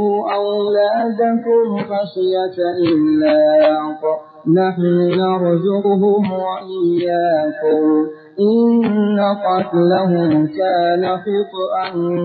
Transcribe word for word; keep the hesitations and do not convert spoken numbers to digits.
أولادكم خشية إملاق نحن نرزقهم وإياكم إن قتلهم كان خطأ